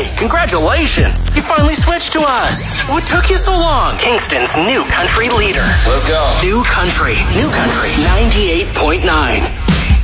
congratulations. You finally switched to us. What took you so long? Kingston's new country leader. Let's go. New country 98.9.